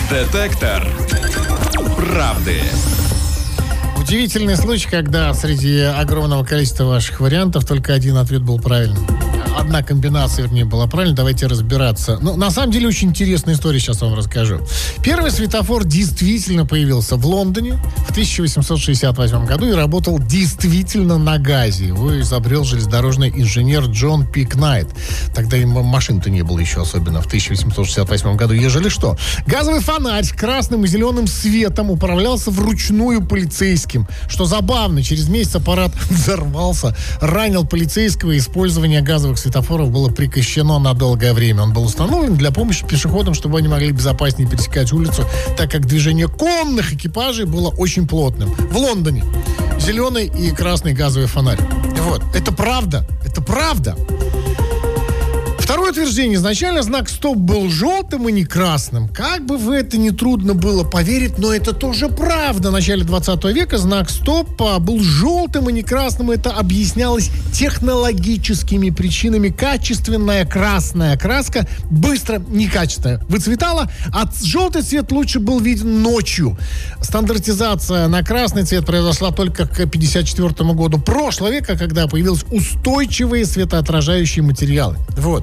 Детектор правды. Удивительный случай, когда среди огромного количества ваших вариантов только один ответ был правильным. Одна комбинация, вернее, была правильной. Давайте разбираться. Ну, на самом деле, очень интересная история, сейчас вам расскажу. Первый светофор действительно появился в Лондоне в 1868 году и работал действительно на газе. Его изобрел железнодорожный инженер Джон Пикнайт. Тогда и машин-то не было еще, особенно в 1868 году. Ежели что. Газовый фонарь с красным и зеленым светом управлялся вручную полицейским. Что забавно, через месяц аппарат взорвался, ранил полицейского, и использование газовых светофоров было прекращено на долгое время. Он был установлен для помощи пешеходам, чтобы они могли безопаснее пересекать улицу, так как движение конных экипажей было очень плотным. В Лондоне зеленый и красный газовый фонарь. Вот. Это правда. Это правда. Второе утверждение. Изначально знак «Стоп» был желтым и не красным. Как бы в это нетрудно было поверить, но это тоже правда. В начале 20 века знак «Стоп» был желтым и не красным. Это объяснялось технологическими причинами. Качественная красная краска быстро некачественно выцветала, а желтый цвет лучше был виден ночью. Стандартизация на красный цвет произошла только к 1954 году прошлого века, когда появились устойчивые светоотражающие материалы. Вот.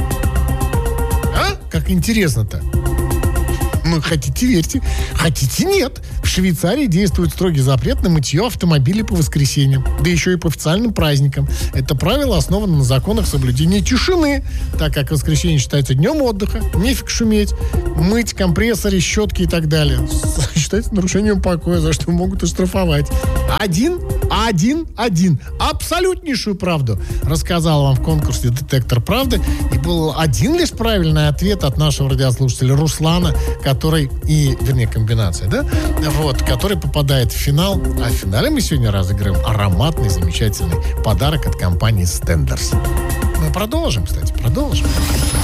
Как интересно-то. Ну, хотите верьте, хотите нет. В Швейцарии действует строгий запрет на мытье автомобилей по воскресеньям, да еще и по официальным праздникам. Это правило основано на законах соблюдения тишины, так как воскресенье считается днем отдыха, нефиг шуметь, мыть компрессоры, щетки и так далее. Считается нарушением покоя, за что могут оштрафовать. Один. Абсолютнейшую правду рассказал вам в конкурсе «Детектор правды». И был один лишь правильный ответ от нашего радиослушателя Руслана, который, комбинация, да? Вот, который попадает в финал. А в финале мы сегодня разыграем ароматный, замечательный подарок от компании «Стендерс». Мы продолжим, кстати, продолжим.